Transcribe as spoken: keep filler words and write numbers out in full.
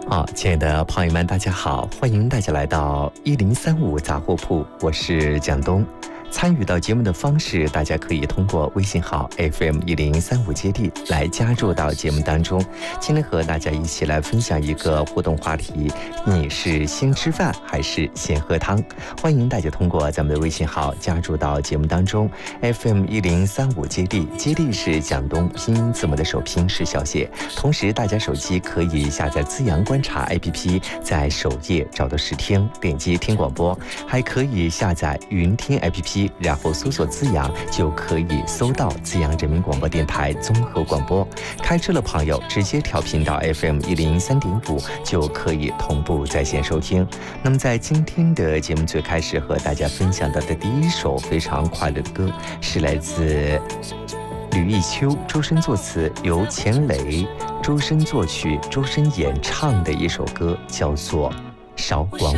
好，亲爱的朋友们，大家好，欢迎大家来到一零三五杂货铺，我是蒋东。参与到节目的方式，大家可以通过微信号 F M 一零三五接力来加入到节目当中。今天和大家一起来分享一个互动话题：你是先吃饭还是先喝汤？欢迎大家通过咱们的微信号加入到节目当中。F M 一零三五接力，接力是蒋东拼音字母的首拼是小写。同时，大家手机可以下载资阳观察 A P P， 在首页找到试听，点击听广播，还可以下载云听 A P P。然后搜索资阳，就可以搜到资阳人民广播电台综合广播。开车的朋友直接调频到 F M 一零三点五，就可以同步在线收听。那么在今天的节目最开始和大家分享到的第一首非常快乐的歌，是来自吕艺秋，周深作词，由钱雷、周深作曲，周深演唱的一首歌，叫做《韶光